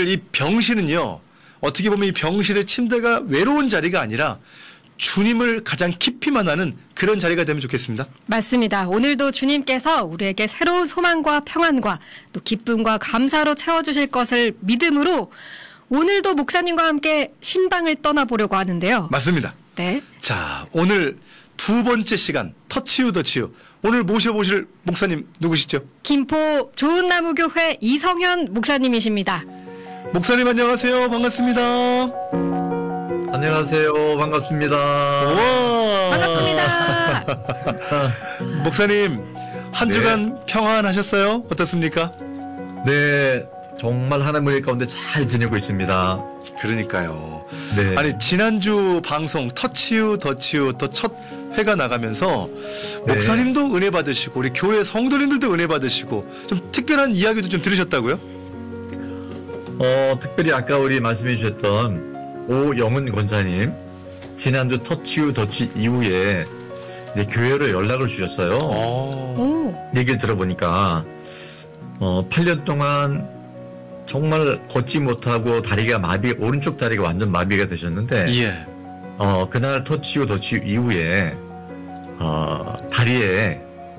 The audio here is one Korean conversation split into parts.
오늘 이 병실은요, 어떻게 보면 이 병실의 침대가 외로운 자리가 아니라 주님을 가장 깊이 만나는 그런 자리가 되면 좋겠습니다. 맞습니다. 오늘도 주님께서 우리에게 새로운 소망과 평안과 또 기쁨과 감사로 채워주실 것을 믿음으로 오늘도 목사님과 함께 신방을 떠나보려고 하는데요. 맞습니다. 네. 자, 오늘 두 번째 시간 터치유 더치유. 오늘 모셔보실 목사님 누구시죠? 김포 좋은나무교회 이성현 목사님이십니다. 목사님 안녕하세요. 반갑습니다. 안녕하세요. 반갑습니다. 우와. 반갑습니다. 목사님, 한 네. 주간 평안하셨어요? 어떻습니까? 네, 정말 하나님 은혜 가운데 잘 지내고 있습니다. 그러니까요. 네. 아니, 지난주 방송 터치유 더치유 또 첫 회가 나가면서 네. 목사님도 은혜 받으시고 우리 교회 성도님들도 은혜 받으시고 좀 특별한 이야기도 좀 들으셨다고요? 특별히 아까 우리 말씀해 주셨던 오영은 권사님, 지난주 터치유 더치 이후에 교회로 연락을 주셨어요. 오. 얘기를 들어보니까 8년 동안 정말 걷지 못하고 다리가 오른쪽 다리가 완전 마비가 되셨는데 예. 그날 터치유 더치유 이후에 다리에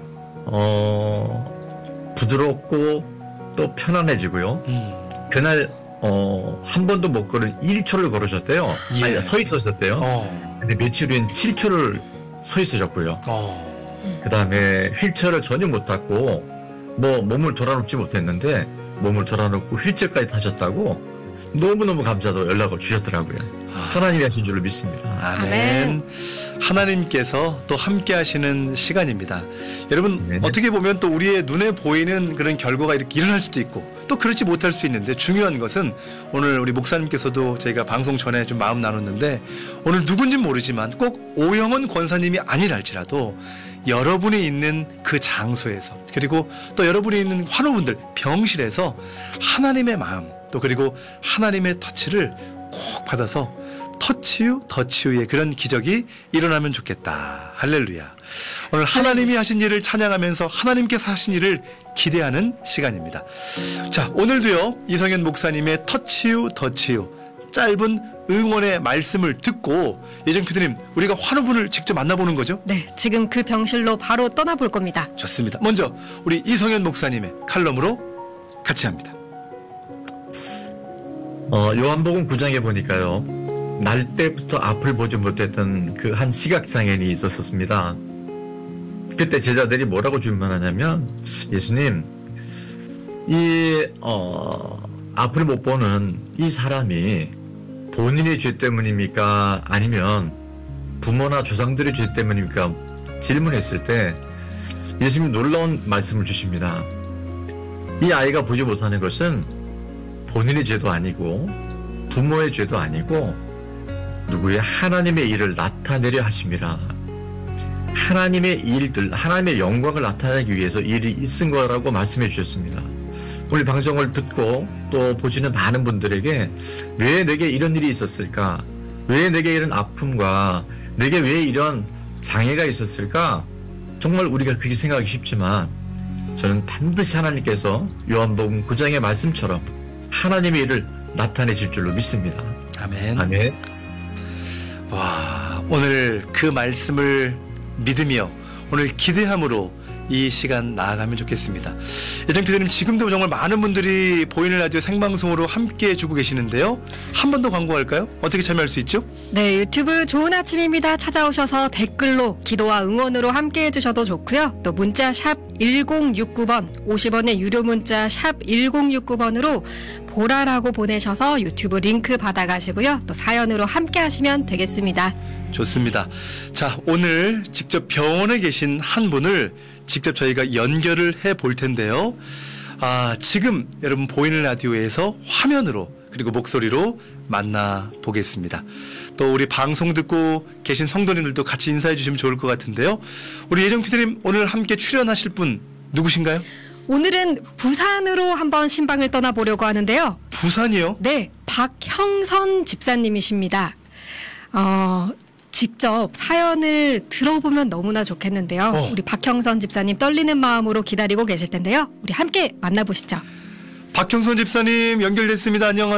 부드럽고 또 편안해지고요. 그날 한 번도 못 걸은 1초를 걸으셨대요. 예. 아니, 서 있었대요. 근데 며칠 후엔 7초를 서 있으셨고요. 그 다음에 휠체어를 전혀 못 탔고 몸을 돌아놓지 못했는데 몸을 돌아놓고 휠체어까지 타셨다고 너무너무 감사하다고 연락을 주셨더라고요. 하나님이 하신 줄로 믿습니다. 아멘. 하나님께서 또 함께 하시는 시간입니다. 여러분, 네네. 어떻게 보면 또 우리의 눈에 보이는 그런 결과가 이렇게 일어날 수도 있고 또 그렇지 못할 수 있는데 중요한 것은 오늘 우리 목사님께서도 저희가 방송 전에 좀 마음 나눴는데 오늘 누군지 모르지만 꼭 오영원 권사님이 아니랄지라도 여러분이 있는 그 장소에서 그리고 또 여러분이 있는 환우분들 병실에서 하나님의 마음 또 그리고 하나님의 터치를 꼭 받아서 터치유 더치유의 그런 기적이 일어나면 좋겠다. 할렐루야. 오늘 하나님이 하신 일을 찬양하면서 하나님께서 하신 일을 기대하는 시간입니다. 자, 오늘도요 이성현 목사님의 터치유 더치유 짧은 응원의 말씀을 듣고 예정 PD님 우리가 환우분을 직접 만나보는 거죠? 네, 지금 그 병실로 바로 떠나볼 겁니다. 좋습니다. 먼저 우리 이성현 목사님의 칼럼으로 같이 합니다. 요한복음 9장에 보니까요. 날 때부터 앞을 보지 못했던 그 한 시각장애인이 있었습니다. 그때 제자들이 뭐라고 질문하냐면 예수님 앞을 못 보는 이 사람이 본인의 죄 때문입니까? 아니면 부모나 조상들의 죄 때문입니까? 질문했을 때 예수님이 놀라운 말씀을 주십니다. 이 아이가 보지 못하는 것은 본인의 죄도 아니고 부모의 죄도 아니고 누구의 하나님의 일을 나타내려 하심이라. 하나님의 일들, 하나님의 영광을 나타내기 위해서 일이 있은 거라고 말씀해 주셨습니다. 오늘 방송을 듣고 또 보시는 많은 분들에게 왜 내게 이런 일이 있었을까? 왜 내게 이런 아픔과 내게 왜 이런 장애가 있었을까? 정말 우리가 그렇게 생각하기 쉽지만 저는 반드시 하나님께서 요한복음 9장의 말씀처럼 하나님의 일을 나타내실 줄로 믿습니다. 아멘. 아멘. 와, 오늘 그 말씀을 믿으며 오늘 기대함으로 이 시간 나아가면 좋겠습니다. 예정 PD님 지금도 정말 많은 분들이 보이는 라디오 생방송으로 함께 해주고 계시는데요. 한 번 더 광고할까요? 어떻게 참여할 수 있죠? 네, 유튜브 좋은 아침입니다. 찾아오셔서 댓글로 기도와 응원으로 함께 해주셔도 좋고요. 또 문자 샵 1069번, 50원의 유료 문자 샵 1069번으로 보라라고 보내셔서 유튜브 링크 받아가시고요. 또 사연으로 함께 하시면 되겠습니다. 좋습니다. 자, 오늘 직접 병원에 계신 한 분을 직접 저희가 연결을 해 볼 텐데요. 지금 여러분 보이는 라디오에서 화면으로 그리고 목소리로 만나보겠습니다. 또 우리 방송 듣고 계신 성도님들도 같이 인사해 주시면 좋을 것 같은데요. 우리 예정 PD님 오늘 함께 출연하실 분 누구신가요? 오늘은 부산으로 한번 신방을 떠나보려고 하는데요. 부산이요? 네, 박형선 집사님이십니다. 직접 사연을 들어보면 너무나 좋겠는데요. 우리 박형선 집사님 떨리는 마음으로 기다리고 계실 텐데요. 우리 함께 만나보시죠. 박형선 집사님 연결됐습니다. 안녕하세요.